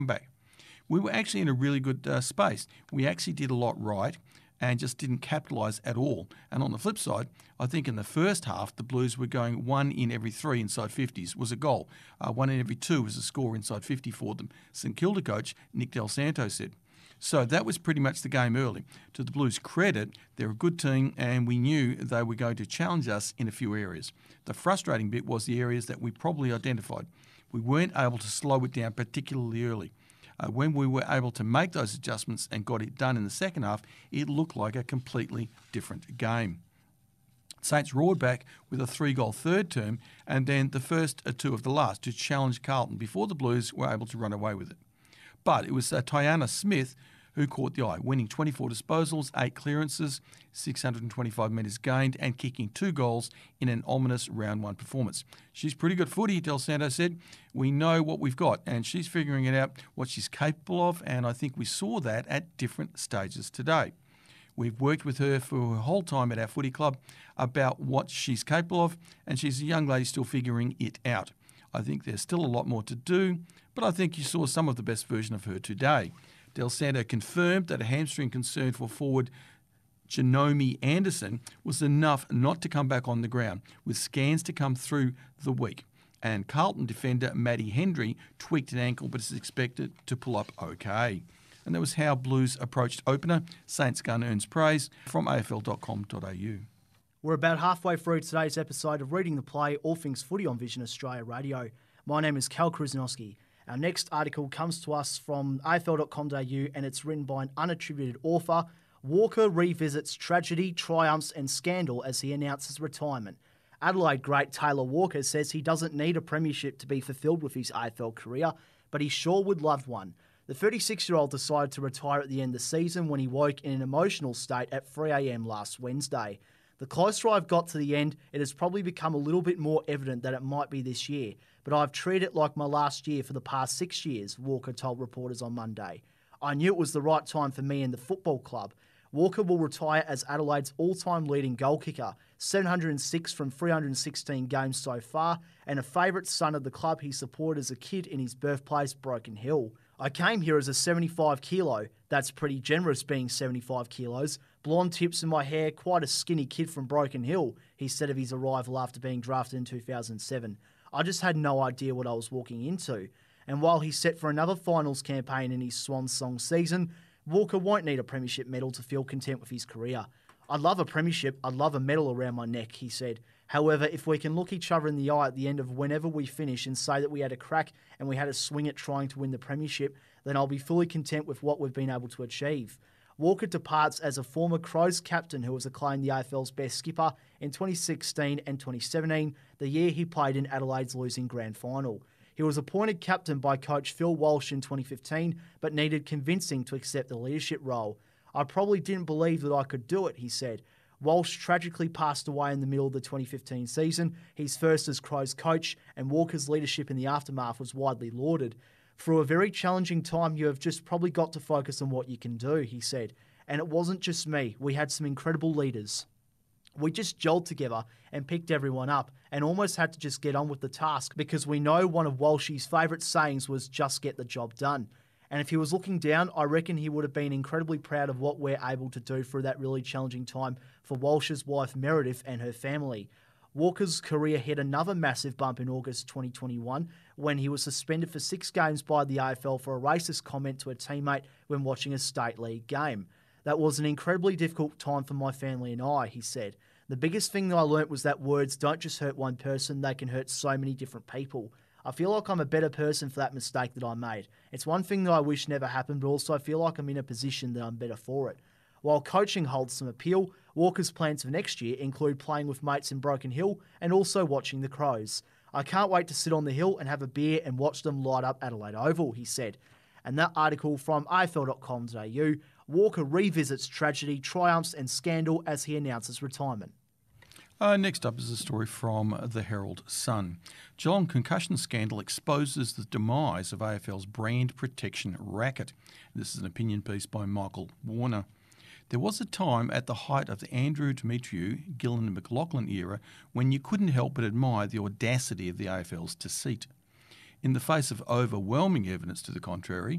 back. We were actually in a really good space. We actually did a lot right and just didn't capitalise at all. And on the flip side, I think in the first half, the Blues were going 1 in every 3 inside 50s was a goal. 1 in every 2 was a score inside 50 for them. St Kilda coach Nick Del Santo said. So that was pretty much the game early. To the Blues' credit, they're a good team and we knew they were going to challenge us in a few areas. The frustrating bit was the areas that we probably identified. We weren't able to slow it down particularly early. When we were able to make those adjustments and got it done in the second half, it looked like a completely different game. Saints roared back with a 3-goal third term and then the first 2 of the last to challenge Carlton before the Blues were able to run away with it. But it was Tayana Smith who caught the eye, winning 24 disposals, 8 clearances, 625 metres gained and kicking 2 goals in an ominous round 1 performance. She's pretty good footy, Del Santo said. We know what we've got and she's figuring it out, what she's capable of, and I think we saw that at different stages today. We've worked with her for her whole time at our footy club about what she's capable of, and she's a young lady still figuring it out. I think there's still a lot more to do, but I think you saw some of the best version of her today. Del Santo confirmed that a hamstring concern for forward Janome Anderson was enough not to come back on the ground, with scans to come through the week. And Carlton defender Maddie Hendry tweaked an ankle but is expected to pull up okay. And that was how Blues approached opener. Saints gun earns praise from afl.com.au. We're about halfway through today's episode of Reading the Play, all things footy on Vision Australia Radio. My name is Cal Krasnowski. Our next article comes to us from afl.com.au and it's written by an unattributed author. Walker revisits tragedy, triumphs and scandal as he announces retirement. Adelaide great Taylor Walker says he doesn't need a premiership to be fulfilled with his AFL career, but he sure would love one. The 36-year-old decided to retire at the end of the season when he woke in an emotional state at 3 a.m. last Wednesday. The closer I've got to the end, it has probably become a little bit more evident that it might be this year, but I've treated it like my last year for the past 6 years, Walker told reporters on Monday. I knew it was the right time for me and the football club. Walker will retire as Adelaide's all-time leading goal kicker, 706 from 316 games so far, and a favourite son of the club he supported as a kid in his birthplace, Broken Hill. I came here as a 75 kilo. That's pretty generous being 75 kilos. Blonde tips in my hair, quite a skinny kid from Broken Hill, he said of his arrival after being drafted in 2007. I just had no idea what I was walking into. And while he's set for another finals campaign in his swan song season, Walker won't need a premiership medal to feel content with his career. I'd love a premiership, I'd love a medal around my neck, he said. However, if we can look each other in the eye at the end of whenever we finish and say that we had a crack and we had a swing at trying to win the premiership, then I'll be fully content with what we've been able to achieve. Walker departs as a former Crows captain who was acclaimed the AFL's best skipper in 2016 and 2017, the year he played in Adelaide's losing grand final. He was appointed captain by coach Phil Walsh in 2015, but needed convincing to accept the leadership role. I probably didn't believe that I could do it, he said. Walsh tragically passed away in the middle of the 2015 season, his first as Crows coach, and Walker's leadership in the aftermath was widely lauded. Through a very challenging time, you have just probably got to focus on what you can do, he said. And it wasn't just me, we had some incredible leaders. We just gelled together and picked everyone up and almost had to just get on with the task because we know one of Walsh's favourite sayings was just get the job done. And if he was looking down, I reckon he would have been incredibly proud of what we're able to do through that really challenging time for Walsh's wife Meredith and her family. Walker's career hit another massive bump in August 2021 when he was suspended for 6 games by the AFL for a racist comment to a teammate when watching a state league game. That was an incredibly difficult time for my family and I, he said. The biggest thing that I learnt was that words don't just hurt one person, they can hurt so many different people. I feel like I'm a better person for that mistake that I made. It's one thing that I wish never happened, but also I feel like I'm in a position that I'm better for it. While coaching holds some appeal, Walker's plans for next year include playing with mates in Broken Hill and also watching the Crows. I can't wait to sit on the hill and have a beer and watch them light up Adelaide Oval, he said. And that article from afl.com.au, Walker revisits tragedy, triumphs and scandal as he announces retirement. Next up is a story from the Herald Sun. Geelong concussion scandal exposes the demise of AFL's brand protection racket. This is an opinion piece by Michael Warner. There was a time at the height of the Andrew Demetriou, Gillan McLaughlin era when you couldn't help but admire the audacity of the AFL's deceit. in the face of overwhelming evidence to the contrary,